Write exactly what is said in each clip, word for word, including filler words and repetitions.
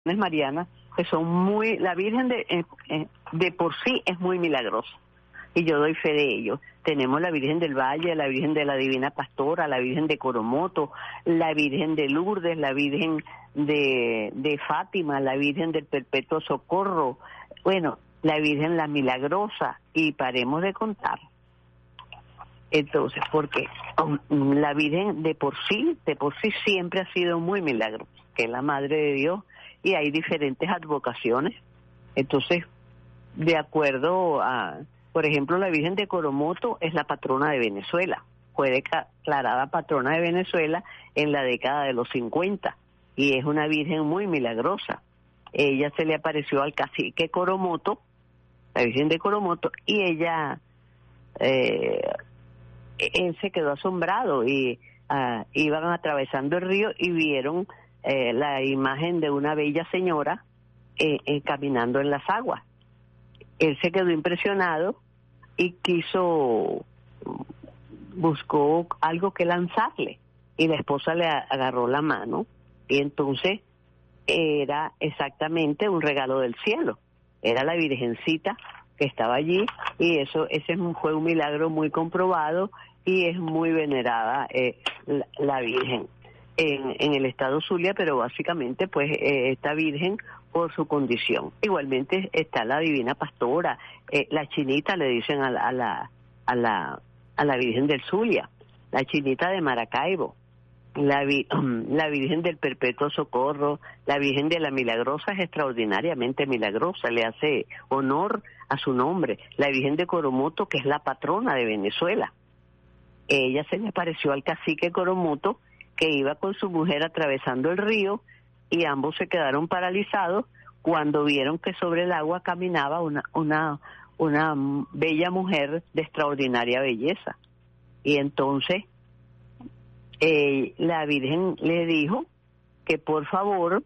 marianas que son muy, la Virgen de, eh, eh, de por sí es muy milagrosa, y yo doy fe de ello. Tenemos la Virgen del Valle, la Virgen de la Divina Pastora, la Virgen de Coromoto, la Virgen de Lourdes, la Virgen de, de Fátima, la Virgen del Perpetuo Socorro, bueno, la Virgen la Milagrosa, y paremos de contar. Entonces, porque um, la Virgen de por sí, de por sí siempre ha sido muy milagrosa, que es la Madre de Dios, y hay diferentes advocaciones. Entonces, de acuerdo a, por ejemplo, la Virgen de Coromoto es la patrona de Venezuela, fue declarada patrona de Venezuela en la década de los cincuenta, y es una Virgen muy milagrosa. Ella se le apareció al cacique Coromoto, la Virgen de Coromoto, y ella... Eh, él se quedó asombrado, y uh, iban atravesando el río y vieron eh, la imagen de una bella señora eh, eh, caminando en las aguas. Él se quedó impresionado y quiso, buscó algo que lanzarle, y la esposa le agarró la mano, y entonces era exactamente un regalo del cielo, era la Virgencita que estaba allí, y eso ese fue un milagro muy comprobado, y es muy venerada eh, la, la Virgen en, en el estado Zulia, pero básicamente pues eh, esta Virgen por su condición. Igualmente está la Divina Pastora, eh, la Chinita le dicen a la, a la a la a la Virgen del Zulia, la Chinita de Maracaibo, la, la Virgen del Perpetuo Socorro, la Virgen de la Milagrosa es extraordinariamente milagrosa, le hace honor a su nombre, la Virgen de Coromoto, que es la patrona de Venezuela. Ella se le apareció al cacique Coromoto, que iba con su mujer atravesando el río, y ambos se quedaron paralizados cuando vieron que sobre el agua caminaba una una una bella mujer de extraordinaria belleza. Y entonces eh, la Virgen le dijo que por favor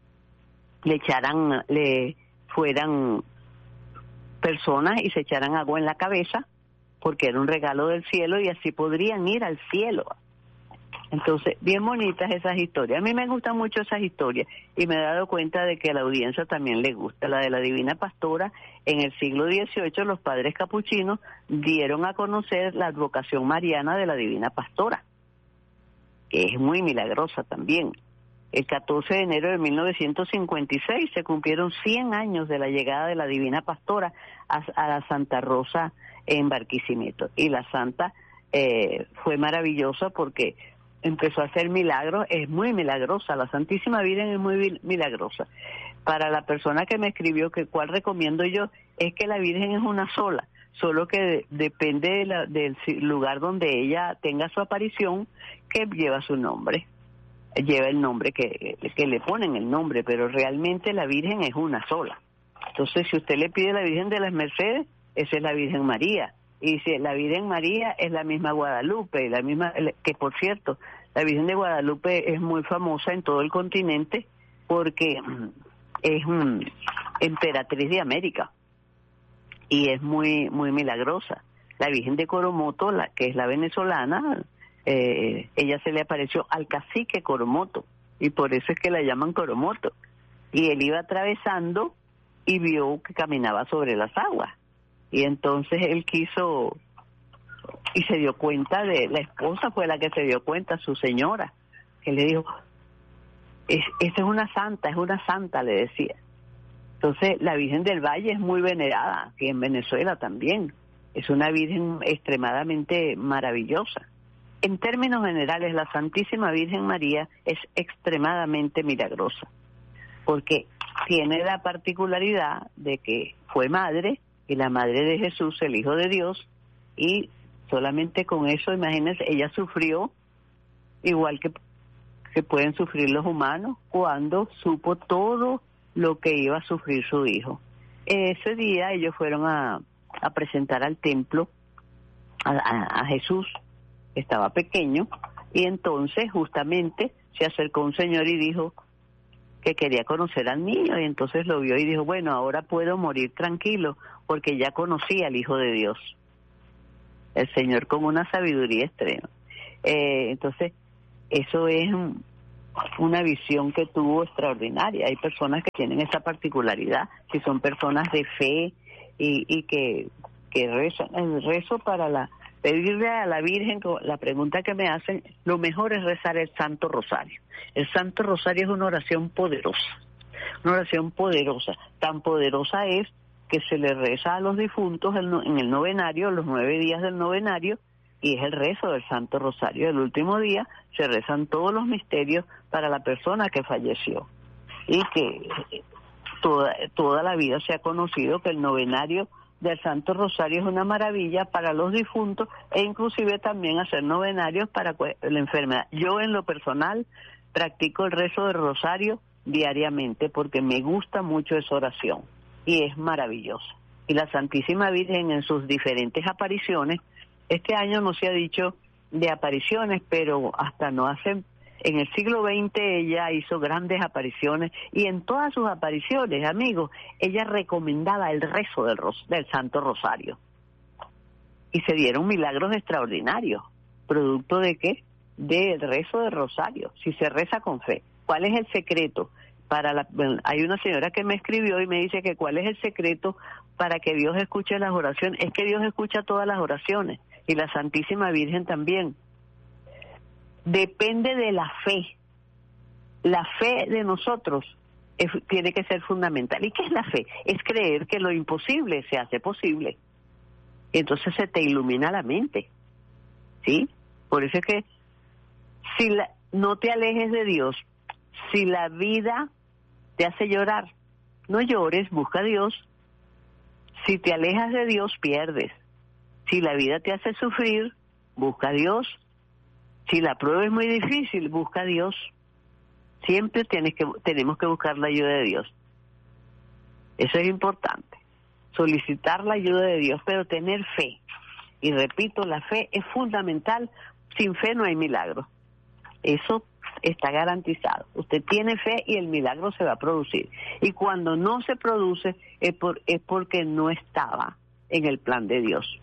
le echaran, le fueran personas y se echaran agua en la cabeza, porque era un regalo del cielo, y así podrían ir al cielo. Entonces, bien bonitas esas historias. A mí me gustan mucho esas historias, y me he dado cuenta de que a la audiencia también le gusta. La de la Divina Pastora, en el siglo dieciocho, los padres capuchinos dieron a conocer la advocación mariana de la Divina Pastora, que es muy milagrosa también. El catorce de enero de mil novecientos cincuenta y seis se cumplieron cien años de la llegada de la Divina Pastora a, a la Santa Rosa en Barquisimeto, y la santa eh, fue maravillosa porque empezó a hacer milagros, es muy milagrosa, la Santísima Virgen es muy milagrosa. Para la persona que me escribió que cuál recomiendo yo, es que la Virgen es una sola, solo que de, depende de la, del lugar donde ella tenga su aparición, que lleva su nombre, lleva el nombre que, que le ponen el nombre, pero realmente la Virgen es una sola. Entonces, si usted le pide a la Virgen de las Mercedes, esa es la Virgen María, y si la Virgen María es la misma Guadalupe, la misma, que por cierto, la Virgen de Guadalupe es muy famosa en todo el continente porque es um, emperatriz de América y es muy muy milagrosa. La Virgen de Coromoto, la que es la venezolana, eh, ella se le apareció al cacique Coromoto, y por eso es que la llaman Coromoto, y él iba atravesando y vio que caminaba sobre las aguas. Y entonces él quiso, y se dio cuenta de, la esposa fue la que se dio cuenta, su señora, que le dijo, es, esa es una santa, es una santa, le decía. Entonces la Virgen del Valle es muy venerada, aquí en Venezuela también, es una Virgen extremadamente maravillosa. En términos generales, la Santísima Virgen María es extremadamente milagrosa, porque tiene la particularidad de que fue madre, y la madre de Jesús, el Hijo de Dios, y solamente con eso, imagínense, ella sufrió igual que, que pueden sufrir los humanos cuando supo todo lo que iba a sufrir su hijo. Ese día ellos fueron a, a presentar al templo a, a, a Jesús, estaba pequeño, y entonces justamente se acercó un señor y dijo que quería conocer al niño, y entonces lo vio y dijo, bueno, ahora puedo morir tranquilo, porque ya conocí al Hijo de Dios. El Señor con una sabiduría extrema. Eh, entonces, eso es una visión que tuvo extraordinaria. Hay personas que tienen esa particularidad, si son personas de fe y, y que, que rezan. El rezo para la pedirle a la Virgen, la pregunta que me hacen, lo mejor es rezar el Santo Rosario. El Santo Rosario es una oración poderosa, una oración poderosa, tan poderosa es que se le reza a los difuntos en el novenario, los nueve días del novenario, y es el rezo del Santo Rosario. El último día se rezan todos los misterios para la persona que falleció, y que toda, toda la vida se ha conocido que el novenario del Santo Rosario es una maravilla para los difuntos, e inclusive también hacer novenarios para la enfermedad. Yo en lo personal practico el rezo del Rosario diariamente porque me gusta mucho esa oración y es maravillosa. Y la Santísima Virgen en sus diferentes apariciones, este año no se ha dicho de apariciones, pero hasta no hace, en el siglo veinte ella hizo grandes apariciones, y en todas sus apariciones, amigos, ella recomendaba el rezo del, del Santo Rosario. Y se dieron milagros extraordinarios. ¿Producto de qué? Del rezo del Rosario, si se reza con fe. ¿Cuál es el secreto? Para la, bueno, hay una señora que me escribió y me dice que cuál es el secreto para que Dios escuche las oraciones. Es que Dios escucha todas las oraciones, y la Santísima Virgen también. Depende de la fe. La fe de nosotros es, tiene que ser fundamental. ¿Y qué es la fe? Es creer que lo imposible se hace posible. Y entonces se te ilumina la mente, ¿sí? Por eso es que si la, no te alejes de Dios. Si la vida te hace llorar, no llores, busca a Dios. Si te alejas de Dios, pierdes. Si la vida te hace sufrir, busca a Dios. Si la prueba es muy difícil, busca a Dios. Siempre tienes que, tenemos que buscar la ayuda de Dios. Eso es importante. Solicitar la ayuda de Dios, pero tener fe. Y repito, la fe es fundamental. Sin fe no hay milagro. Eso está garantizado. Usted tiene fe y el milagro se va a producir. Y cuando no se produce es, por, es porque no estaba en el plan de Dios.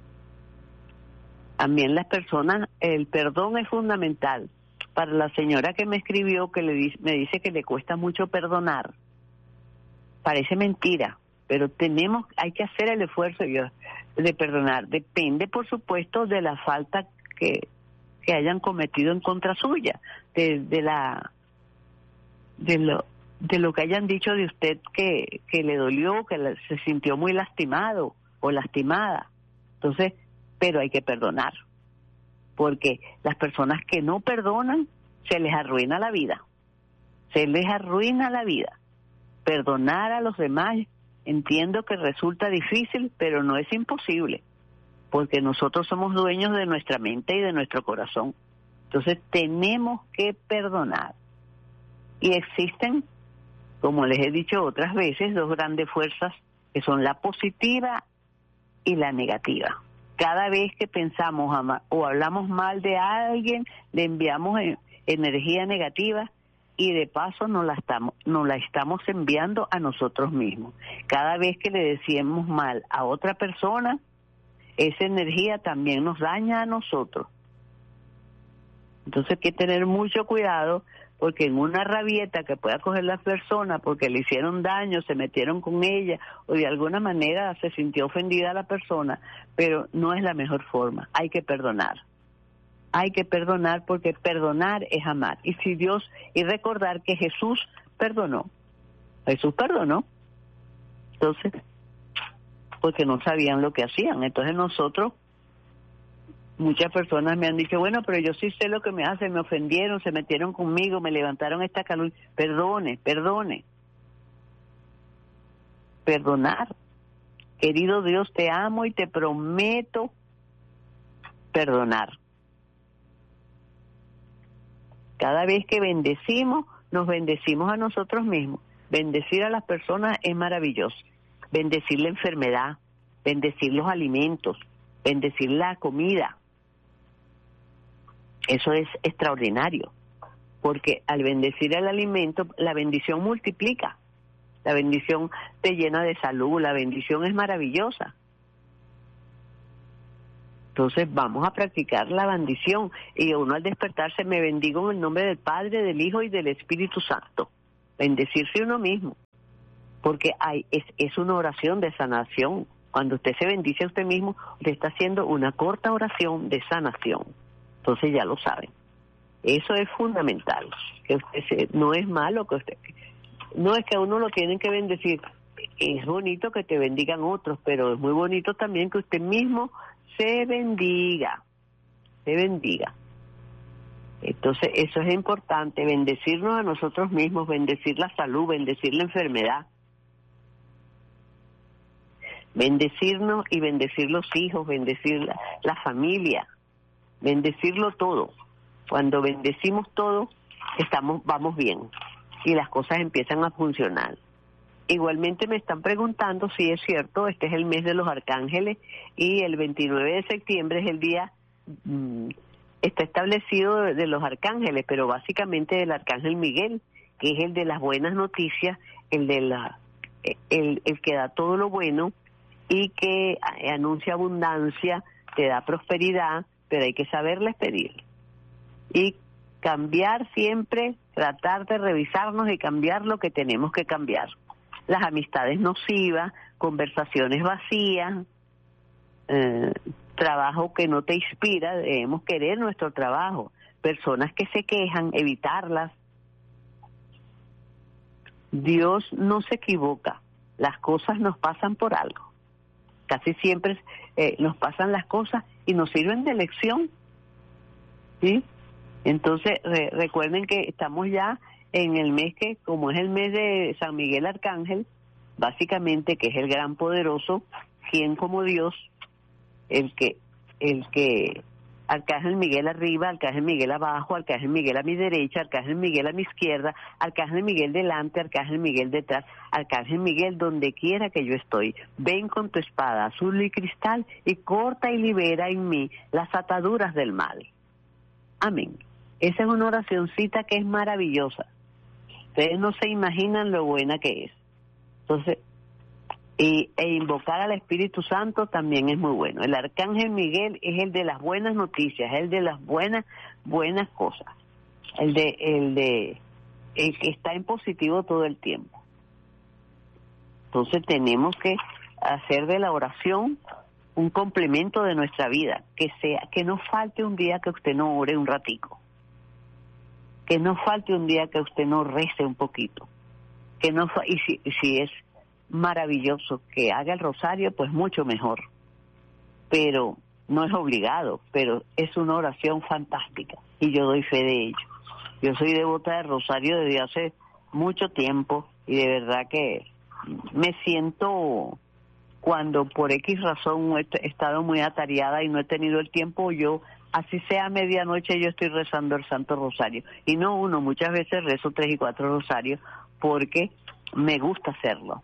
También las personas, el perdón es fundamental. Para la señora que me escribió, que le me dice que le cuesta mucho perdonar, parece mentira, pero tenemos, hay que hacer el esfuerzo de perdonar. Depende, por supuesto, de la falta que, que hayan cometido en contra suya, de, de la, de lo, de lo que hayan dicho de usted que, que le dolió, que le, se sintió muy lastimado o lastimada. Entonces, pero hay que perdonar, porque las personas que no perdonan, se les arruina la vida, se les arruina la vida. Perdonar a los demás, entiendo que resulta difícil, pero no es imposible, porque nosotros somos dueños de nuestra mente y de nuestro corazón. Entonces tenemos que perdonar. Y existen, como les he dicho otras veces, dos grandes fuerzas, que son la positiva y la negativa. Cada vez que pensamos o hablamos mal de alguien, le enviamos energía negativa, y de paso nos la estamos, nos la estamos enviando a nosotros mismos. Cada vez que le decimos mal a otra persona, esa energía también nos daña a nosotros. Entonces hay que tener mucho cuidado, porque en una rabieta que pueda coger la persona porque le hicieron daño, se metieron con ella o de alguna manera se sintió ofendida la persona, pero no es la mejor forma. Hay que perdonar. Hay que perdonar, porque perdonar es amar. Y si Dios, y recordar que Jesús perdonó. Jesús perdonó. Entonces, porque no sabían lo que hacían. Entonces nosotros, muchas personas me han dicho, bueno, pero yo sí sé lo que me hacen, me ofendieron, se metieron conmigo, me levantaron esta calumnia. Perdone, perdone. Perdonar. Querido Dios, te amo y te prometo perdonar. Cada vez que bendecimos, nos bendecimos a nosotros mismos. Bendecir a las personas es maravilloso. Bendecir la enfermedad, bendecir los alimentos, bendecir la comida. Eso es extraordinario, porque al bendecir el alimento, la bendición multiplica. La bendición te llena de salud, la bendición es maravillosa. Entonces vamos a practicar la bendición, y uno al despertarse: me bendigo en el nombre del Padre, del Hijo y del Espíritu Santo. Bendecirse uno mismo, porque hay, es, es una oración de sanación. Cuando usted se bendice a usted mismo, usted está haciendo una corta oración de sanación. Entonces ya lo saben. Eso es fundamental. Que usted se, no es malo que usted, no es que a uno lo tienen que bendecir. Es bonito que te bendigan otros, pero es muy bonito también que usted mismo se bendiga, se bendiga. Entonces eso es importante, bendecirnos a nosotros mismos, bendecir la salud, bendecir la enfermedad, bendecirnos y bendecir los hijos, bendecir la, la familia, bendecirlo todo. Cuando bendecimos todo, estamos, vamos bien y las cosas empiezan a funcionar. Igualmente me están preguntando si es cierto, este es el mes de los arcángeles y el veintinueve de septiembre es el día, mmm, está establecido de, de los arcángeles, pero básicamente del arcángel Miguel, que es el de las buenas noticias, el de la, el, el que da todo lo bueno y que anuncia abundancia, te da prosperidad, pero hay que saberles pedir. Y cambiar siempre, tratar de revisarnos y cambiar lo que tenemos que cambiar. Las amistades nocivas, conversaciones vacías, eh, trabajo que no te inspira, debemos querer nuestro trabajo. Personas que se quejan, evitarlas. Dios no se equivoca, las cosas nos pasan por algo. Casi siempre eh, nos pasan las cosas y nos sirven de lección, ¿sí? Entonces re, recuerden que estamos ya en el mes que, como es el mes de San Miguel Arcángel, básicamente que es el gran poderoso, quien como Dios, el que, el que, Arcángel Miguel arriba, Arcángel Miguel abajo, Arcángel Miguel a mi derecha, Arcángel Miguel a mi izquierda, Arcángel Miguel delante, Arcángel Miguel detrás, Arcángel Miguel donde quiera que yo estoy. Ven con tu espada azul y cristal y corta y libera en mí las ataduras del mal. Amén. Esa es una oracioncita que es maravillosa. Ustedes no se imaginan lo buena que es. Entonces, y, e invocar al Espíritu Santo también es muy bueno. El Arcángel Miguel es el de las buenas noticias, el de las buenas, buenas cosas. El de, el de, el que está en positivo todo el tiempo. Entonces tenemos que hacer de la oración un complemento de nuestra vida, que sea, que no falte un día que usted no ore un ratico. Que no falte un día que usted no rece un poquito. Que no fa- y si, si es maravilloso que haga el rosario, pues mucho mejor. Pero no es obligado, pero es una oración fantástica y yo doy fe de ello. Yo soy devota del rosario desde hace mucho tiempo y de verdad que me siento, cuando por X razón he estado muy atareada y no he tenido el tiempo, yo, así sea a medianoche, yo estoy rezando el Santo Rosario. Y no uno, muchas veces rezo tres y cuatro rosarios porque me gusta hacerlo.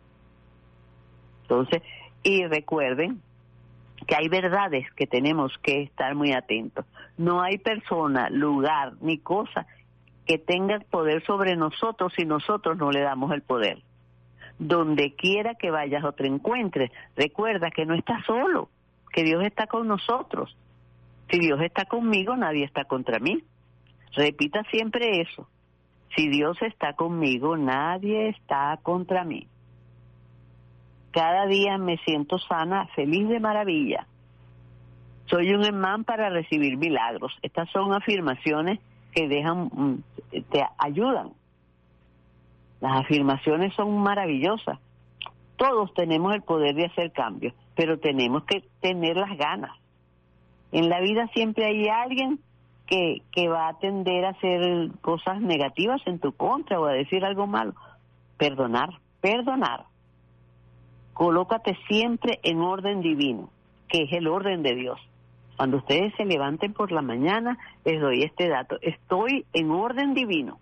Entonces, y recuerden que hay verdades que tenemos que estar muy atentos. No hay persona, lugar ni cosa que tenga poder sobre nosotros si nosotros no le damos el poder. Donde quiera que vayas o te encuentres, recuerda que no estás solo, que Dios está con nosotros. Si Dios está conmigo, nadie está contra mí. Repita siempre eso. Si Dios está conmigo, nadie está contra mí. Cada día me siento sana, feliz de maravilla. Soy un imán para recibir milagros. Estas son afirmaciones que dejan, te ayudan. Las afirmaciones son maravillosas. Todos tenemos el poder de hacer cambios, pero tenemos que tener las ganas. En la vida siempre hay alguien que, que va a tender a hacer cosas negativas en tu contra o a decir algo malo. Perdonar, perdonar. Colócate siempre en orden divino, que es el orden de Dios. Cuando ustedes se levanten por la mañana, les doy este dato. Estoy en orden divino.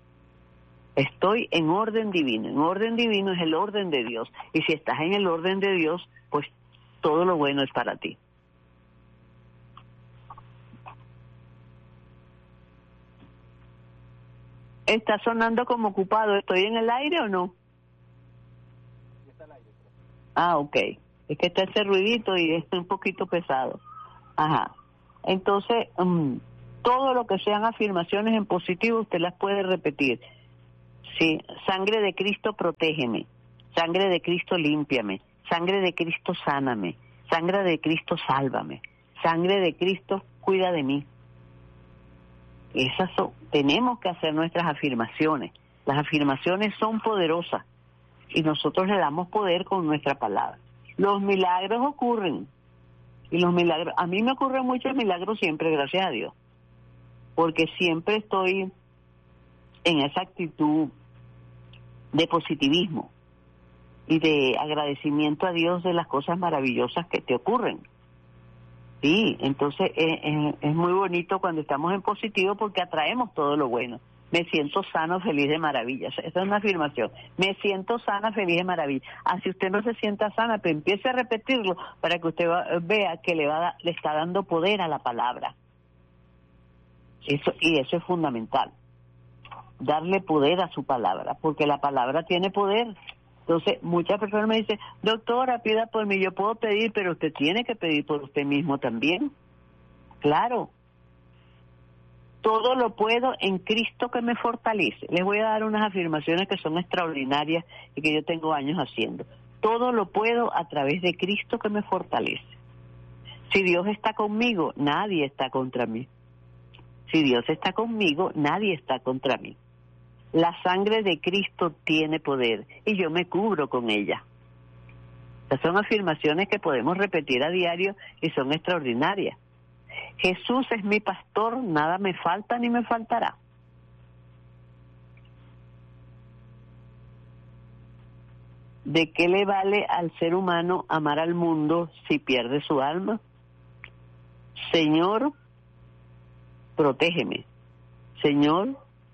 Estoy en orden divino. En orden divino es el orden de Dios. Y si estás en el orden de Dios, pues todo lo bueno es para ti. ¿Está sonando como ocupado? ¿Estoy en el aire o no? Ah, ok. Es que está ese ruidito y es un poquito pesado. Ajá. Entonces, um, todo lo que sean afirmaciones en positivo, usted las puede repetir. Sí, sangre de Cristo, protégeme. Sangre de Cristo, límpiame. Sangre de Cristo, sáname. Sangre de Cristo, sálvame. Sangre de Cristo, cuida de mí. Esas son, tenemos que hacer nuestras afirmaciones. Las afirmaciones son poderosas y nosotros le damos poder con nuestra palabra. Los milagros ocurren. Y los milagros, a mí me ocurren muchos milagros siempre, gracias a Dios. Porque siempre estoy en esa actitud de positivismo y de agradecimiento a Dios de las cosas maravillosas que te ocurren. Sí, entonces es, es, es muy bonito cuando estamos en positivo porque atraemos todo lo bueno. Me siento sano, feliz de maravilla. Esa es una afirmación. Me siento sana, feliz de maravilla. Ah, si usted no se sienta sana, pues empiece a repetirlo para que usted va, vea que le va le está dando poder a la palabra. Eso, y eso es fundamental. Darle poder a su palabra, porque la palabra tiene poder. Entonces, muchas personas me dicen, doctora, pida por mí. Yo puedo pedir, pero usted tiene que pedir por usted mismo también. Claro. Todo lo puedo en Cristo que me fortalece. Les voy a dar unas afirmaciones que son extraordinarias y que yo tengo años haciendo. Todo lo puedo a través de Cristo que me fortalece. Si Dios está conmigo, nadie está contra mí. Si Dios está conmigo, nadie está contra mí. La sangre de Cristo tiene poder y yo me cubro con ella. Estas son afirmaciones que podemos repetir a diario y son extraordinarias. Jesús es mi pastor, nada me falta ni me faltará. ¿De qué le vale al ser humano amar al mundo si pierde su alma? Señor, protégeme. Señor,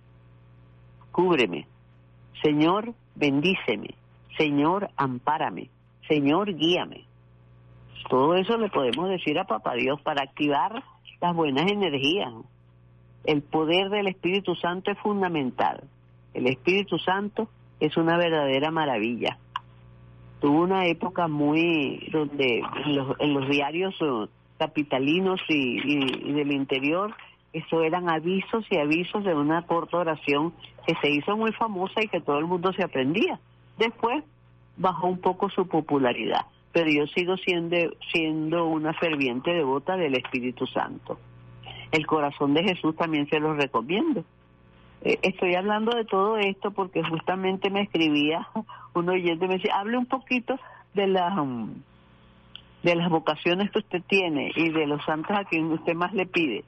cúbreme. Señor, bendíceme. Señor, ampárame. Señor, guíame. Todo eso le podemos decir a Papá Dios para activar las buenas energías. El poder del Espíritu Santo es fundamental. El Espíritu Santo es una verdadera maravilla. Tuvo una época muy donde en los, en los diarios capitalinos y, y, y del interior, eso eran avisos y avisos de una corta oración que se hizo muy famosa y que todo el mundo se aprendía. Después bajó un poco su popularidad, pero yo sigo siendo, siendo una ferviente devota del Espíritu Santo. El corazón de Jesús también se los recomiendo. Eh, estoy hablando de todo esto porque justamente me escribía un oyente, me decía, hable un poquito de las, um, de las vocaciones que usted tiene y de los santos a quien usted más le pide.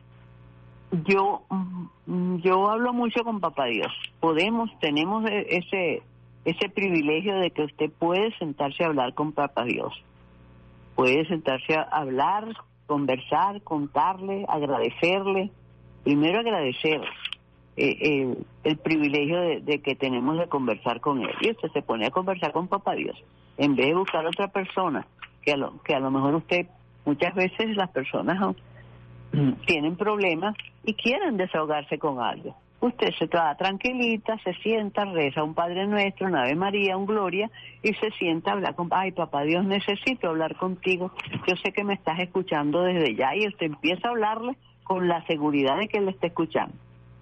Yo, yo hablo mucho con Papá Dios. Podemos, tenemos ese... ese privilegio de que usted puede sentarse a hablar con Papá Dios. Puede sentarse a hablar, conversar, contarle, agradecerle. Primero agradecer eh, eh, el privilegio de, de que tenemos de conversar con Él. Y usted se pone a conversar con Papá Dios, en vez de buscar a otra persona, que a lo, que a lo mejor usted, muchas veces las personas ¿no? tienen problemas y quieren desahogarse con algo. Usted se queda tranquilita, se sienta, reza un Padre Nuestro, una Ave María, un Gloria, y se sienta a hablar con, ay, Papá Dios, necesito hablar contigo, yo sé que me estás escuchando desde ya, y usted empieza a hablarle con la seguridad de que Él le está escuchando.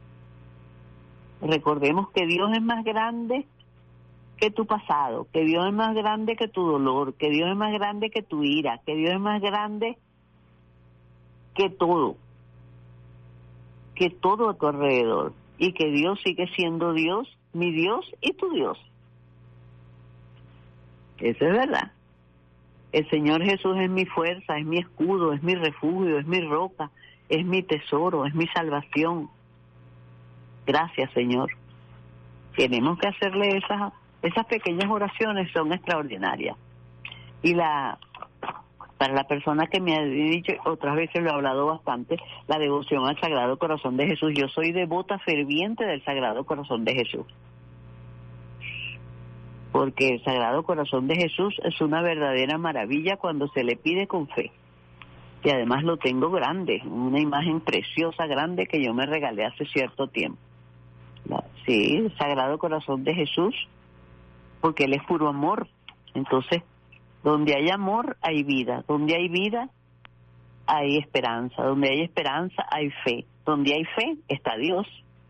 Recordemos que Dios es más grande que tu pasado, que Dios es más grande que tu dolor, que Dios es más grande que tu ira, que Dios es más grande que todo, que todo a tu alrededor. Y que Dios sigue siendo Dios, mi Dios y tu Dios. Eso es verdad. El Señor Jesús es mi fuerza, es mi escudo, es mi refugio, es mi roca, es mi tesoro, es mi salvación. Gracias, Señor. Tenemos que hacerle esas, esas pequeñas oraciones, son extraordinarias. Y la... Para la persona que me ha dicho, otras veces lo he hablado bastante, la devoción al Sagrado Corazón de Jesús. Yo soy devota ferviente del Sagrado Corazón de Jesús. Porque el Sagrado Corazón de Jesús es una verdadera maravilla cuando se le pide con fe. Y además lo tengo grande, una imagen preciosa, grande, que yo me regalé hace cierto tiempo. Sí, el Sagrado Corazón de Jesús, porque Él es puro amor. Entonces, donde hay amor, hay vida. Donde hay vida, hay esperanza. Donde hay esperanza hay fe. Donde hay fe está Dios.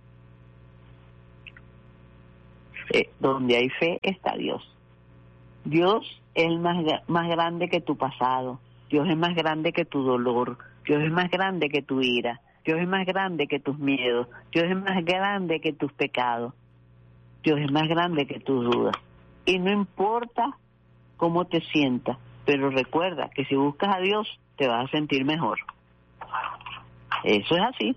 Eh, donde hay fe está Dios. Dios es más, más grande que tu pasado. Dios es más grande que tu dolor. Dios es más grande que tu ira. Dios es más grande que tus miedos. Dios es más grande que tus pecados. Dios es más grande que tus dudas. Y no importa cómo te sientas, pero recuerda que si buscas a Dios, te vas a sentir mejor. Eso es así.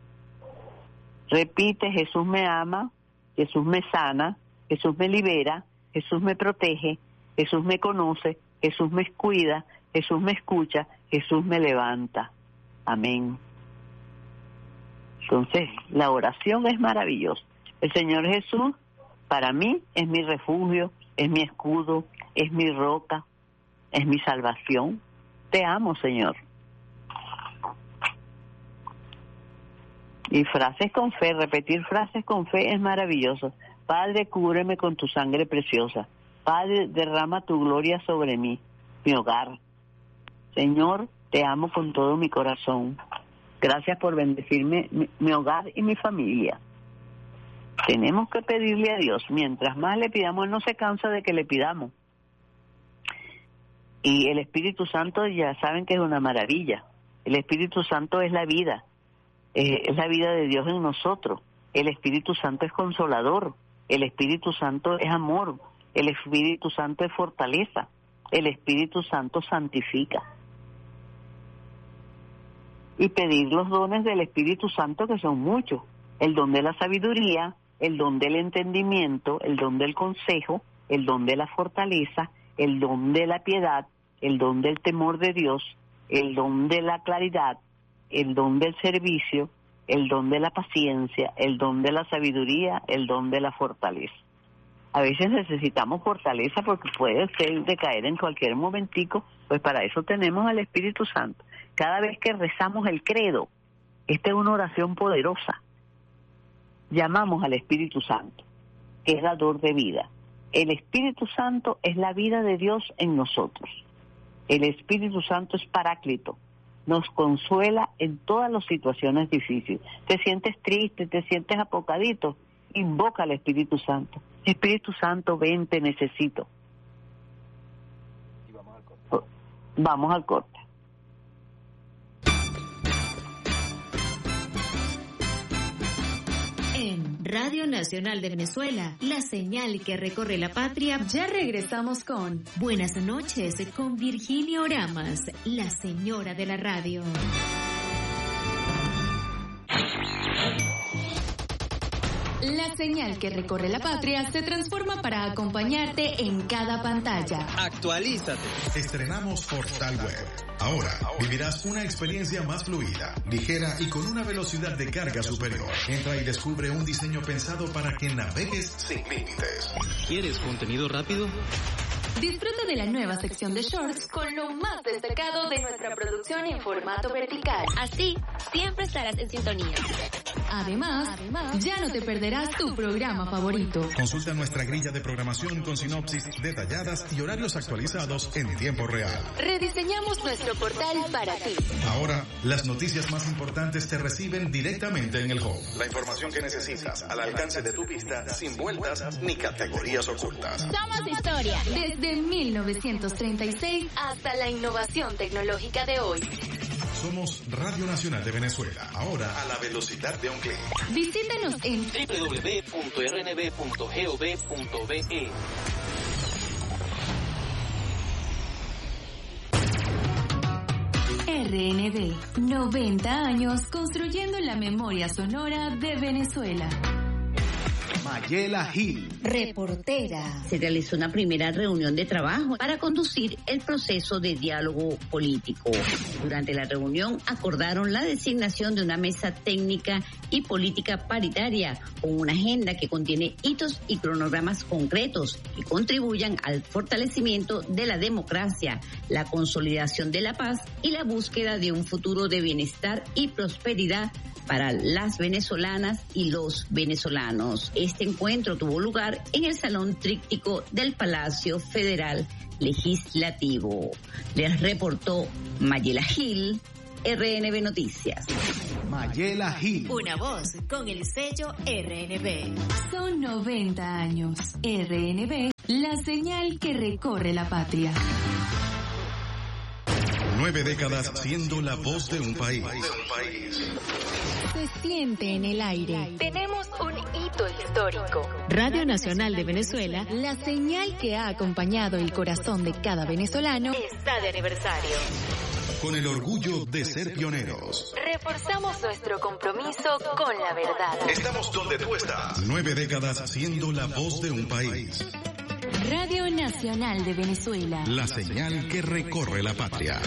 Repite, Jesús me ama, Jesús me sana, Jesús me libera, Jesús me protege, Jesús me conoce, Jesús me cuida, Jesús me escucha, Jesús me levanta. Amén. Entonces, la oración es maravillosa. El Señor Jesús, para mí, es mi refugio, es mi escudo, es mi roca, es mi salvación. Te amo, Señor. Y frases con fe, repetir frases con fe es maravilloso. Padre, cúbreme con tu sangre preciosa. Padre, derrama tu gloria sobre mí, mi hogar. Señor, te amo con todo mi corazón. Gracias por bendecirme, mi, mi hogar y mi familia. Tenemos que pedirle a Dios. Mientras más le pidamos, Él no se cansa de que le pidamos. Y el Espíritu Santo, ya saben que es una maravilla. El Espíritu Santo es la vida. Eh, es la vida de Dios en nosotros. El Espíritu Santo es consolador. El Espíritu Santo es amor. El Espíritu Santo es fortaleza. El Espíritu Santo santifica. Y pedir los dones del Espíritu Santo, que son muchos. El don de la sabiduría, el don del entendimiento, el don del consejo, el don de la fortaleza, el don de la piedad, el don del temor de Dios, el don de la claridad, el don del servicio, el don de la paciencia, el don de la sabiduría, el don de la fortaleza. A veces necesitamos fortaleza porque puede ser de caer en cualquier momentico, pues para eso tenemos al Espíritu Santo. Cada vez que rezamos el credo, esta es una oración poderosa. Llamamos al Espíritu Santo, que es dador de vida. El Espíritu Santo es la vida de Dios en nosotros. El Espíritu Santo es paráclito, nos consuela en todas las situaciones difíciles. Te sientes triste, te sientes apocadito, invoca al Espíritu Santo. Espíritu Santo, ven, te necesito. Y vamos al corte. Vamos al corte. En Radio Nacional de Venezuela, la señal que recorre la patria, ya regresamos con Buenas noches con Virginia Oramas, la señora de la radio. La señal que recorre la patria se transforma para acompañarte en cada pantalla. Actualízate. Estrenamos Portal Web. Ahora vivirás una experiencia más fluida, ligera y con una velocidad de carga superior. Entra y descubre un diseño pensado para que navegues sin límites. ¿Quieres contenido rápido? Disfruta de la nueva sección de shorts con lo más destacado de nuestra producción en formato vertical. Así, siempre estarás en sintonía. Además, Además, ya no te perderás tu programa favorito. Consulta nuestra grilla de programación con sinopsis detalladas y horarios actualizados en tiempo real. Rediseñamos nuestro portal para ti. Ahora, las noticias más importantes te reciben directamente en el home. La información que necesitas al alcance de tu vista, sin vueltas ni categorías ocultas. Somos historia. Desde mil novecientos treinta y seis hasta la innovación tecnológica de hoy. Somos Radio Nacional de Venezuela, ahora a la velocidad de un clic. Visítanos en doble u doble u doble u punto r n b punto gov punto b e. R N B, noventa años construyendo la memoria sonora de Venezuela. Mayela Gil, reportera. Se realizó una primera reunión de trabajo para conducir el proceso de diálogo político. Durante la reunión acordaron la designación de una mesa técnica y política paritaria con una agenda que contiene hitos y cronogramas concretos que contribuyan al fortalecimiento de la democracia, la consolidación de la paz y la búsqueda de un futuro de bienestar y prosperidad para las venezolanas y los venezolanos. Este encuentro tuvo lugar en el Salón Tríptico del Palacio Federal Legislativo. Les reportó Mayela Gil, R N B Noticias. Mayela Gil. Una voz con el sello R N B. Son noventa años. R N B, la señal que recorre la patria. Nueve décadas siendo la voz de un país. Se siente en el aire. Tenemos un hito histórico. Radio Nacional de Venezuela La señal que ha acompañado el corazón de cada venezolano Está de aniversario. Con el orgullo de ser pioneros. Reforzamos nuestro compromiso con la verdad. Estamos donde tú estás. Nueve décadas siendo la voz de un país. Radio Nacional de Venezuela. La señal que recorre la patria.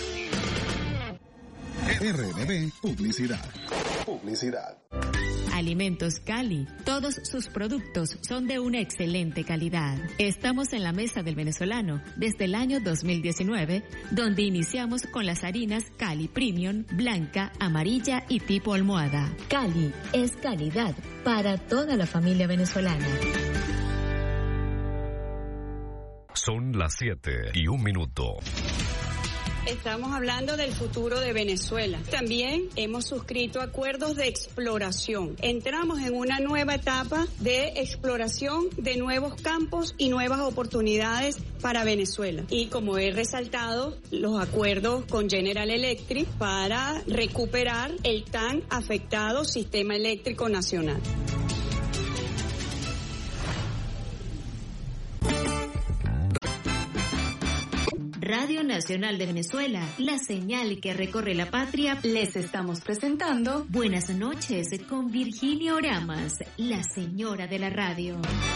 R N B Publicidad. Publicidad. Alimentos Cali. Todos sus productos son de una excelente calidad. Estamos en la mesa del venezolano desde el año dos mil diecinueve, donde iniciamos con las harinas Cali Premium, blanca, amarilla y tipo almohada. Cali es calidad para toda la familia venezolana. Son las siete y un minuto. Estamos hablando del futuro de Venezuela. También hemos suscrito acuerdos de exploración. Entramos en una nueva etapa de exploración de nuevos campos y nuevas oportunidades para Venezuela. Y como he resaltado, los acuerdos con General Electric para recuperar el tan afectado sistema eléctrico nacional. Radio Nacional de Venezuela, la señal que recorre la patria. Les estamos presentando Buenas noches con Virginia Oramas, la señora de la radio.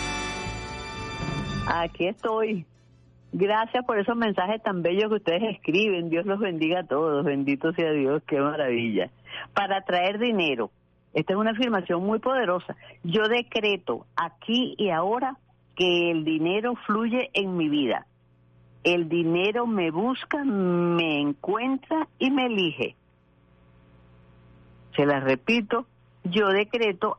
Aquí estoy. Gracias por esos mensajes tan bellos que ustedes escriben. Dios los bendiga a todos. Bendito sea Dios, qué maravilla. Para traer dinero. Esta es una afirmación muy poderosa. Yo decreto aquí y ahora que el dinero fluye en mi vida. El dinero me busca, me encuentra y me elige. Se las repito, yo decreto